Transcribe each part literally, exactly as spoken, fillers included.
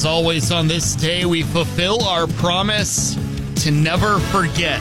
As always on this day, we fulfill our promise to never forget.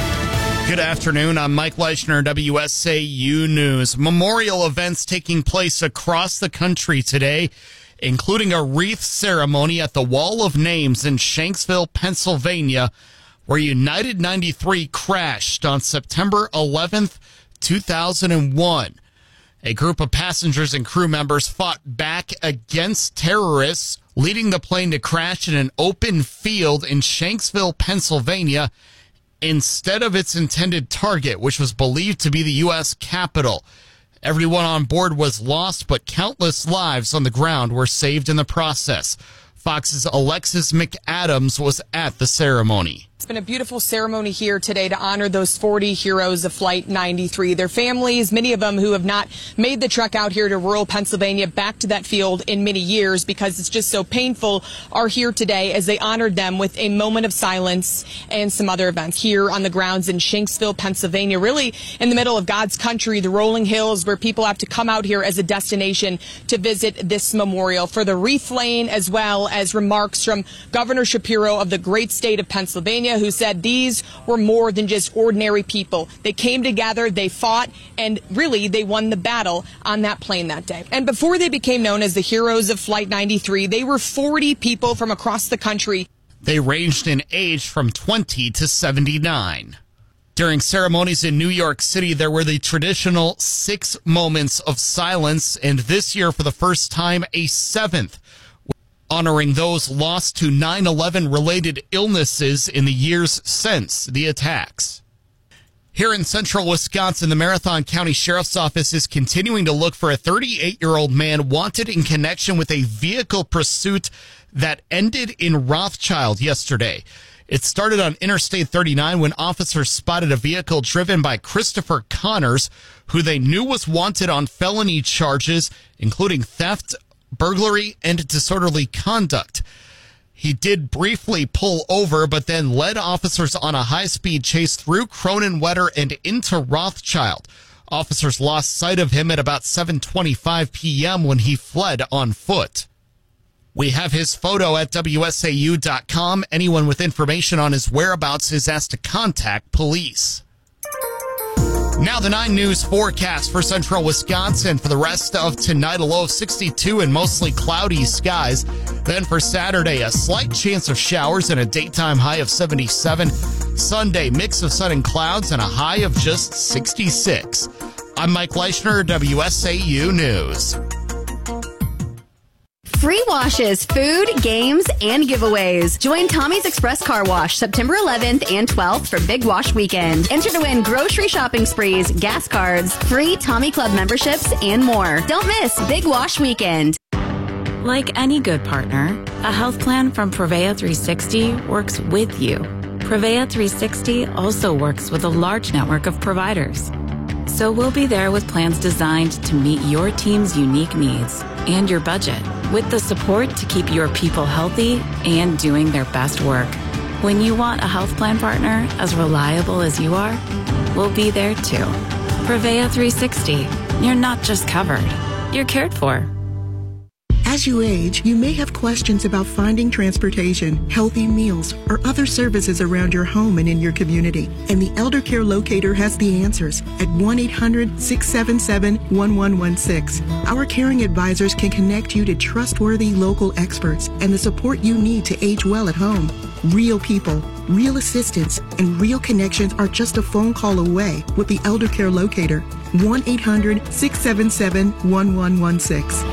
Good afternoon. I'm Mike Leischner, W S A U News. Memorial events taking place across the country today, including a wreath ceremony at the Wall of Names in Shanksville, Pennsylvania, where United ninety-three crashed on September eleventh, two thousand one. A group of passengers and crew members fought back against terrorists, leading the plane to crash in an open field in Shanksville, Pennsylvania, instead of its intended target, which was believed to be the U S Capitol. Everyone on board was lost, but countless lives on the ground were saved in the process. Fox's Alexis McAdams was at the ceremony. It's been a beautiful ceremony here today to honor those forty heroes of Flight ninety-three. Their families, many of them who have not made the trek out here to rural Pennsylvania back to that field in many years because it's just so painful, are here today as they honored them with a moment of silence and some other events here on the grounds in Shanksville, Pennsylvania, really in the middle of God's country, the rolling hills where people have to come out here as a destination to visit this memorial. For the wreath laying, as well as remarks from Governor Shapiro of the great state of Pennsylvania, who said these were more than just ordinary people. They came together, they fought, and really they won the battle on that plane that day. And before they became known as the heroes of Flight ninety-three, they were forty people from across the country. They ranged in age from twenty to seventy-nine. During ceremonies in New York City, there were the traditional six moments of silence, and this year, for the first time, a seventh, honoring those lost to nine eleven related illnesses in the years since the attacks. Here in central Wisconsin, the Marathon County Sheriff's Office is continuing to look for a thirty-eight-year-old man wanted in connection with a vehicle pursuit that ended in Rothschild yesterday. It started on Interstate thirty-nine when officers spotted a vehicle driven by Christopher Connors, who they knew was wanted on felony charges, including theft, burglary, and disorderly conduct. He did briefly pull over, but then led officers on a high-speed chase through Cronenwetter and into Rothschild. Officers lost sight of him at about seven twenty-five p.m. when he fled on foot. We have his photo at W S A U dot com. Anyone with information on his whereabouts is asked to contact police. Now the nine News forecast for central Wisconsin for the rest of tonight. A low of sixty-two and mostly cloudy skies. Then for Saturday, a slight chance of showers and a daytime high of seventy-seven. Sunday, mix of sun and clouds and a high of just sixty-six. I'm Mike Leischner, W S A U News. Free washes, food, games, and giveaways. Join Tommy's Express Car Wash September eleventh and twelfth for Big Wash Weekend. Enter to win grocery shopping sprees, gas cards, free Tommy Club memberships, and more. Don't miss Big Wash Weekend. Like any good partner, a health plan from Prevea three sixty works with you. Prevea three sixty also works with a large network of providers. So we'll be there with plans designed to meet your team's unique needs and your budget, with the support to keep your people healthy and doing their best work. When you want a health plan partner as reliable as you are, we'll be there too. Prevea three sixty. You're not just covered, you're cared for. As you age, you may have questions about finding transportation, healthy meals, or other services around your home and in your community. And the Elder Care Locator has the answers at one eight hundred, six seven seven, one one one six. Our caring advisors can connect you to trustworthy local experts and the support you need to age well at home. Real people, real assistance, and real connections are just a phone call away with the Elder Care Locator. one eight hundred, six seven seven, one one one six.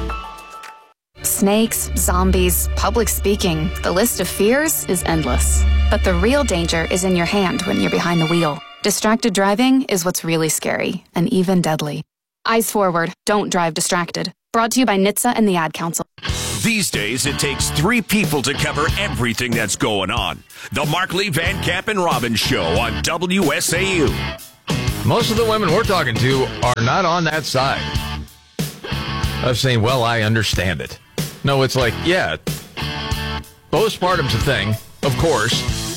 Snakes, zombies, public speaking, the list of fears is endless. But the real danger is in your hand when you're behind the wheel. Distracted driving is what's really scary and even deadly. Eyes forward, don't drive distracted. Brought to you by N H T S A and the Ad Council. These days, it takes three people to cover everything that's going on. The Markley, Van Camp, and Robbins Show on W S A U. Most of the women we're talking to are not on that side of saying, well, I understand it. No, it's like, yeah, postpartum's a thing, of course.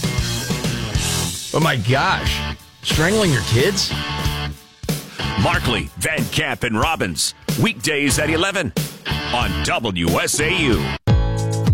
But my gosh, strangling your kids? Markley, Van Camp, and Robbins. Weekdays at eleven on W S A U.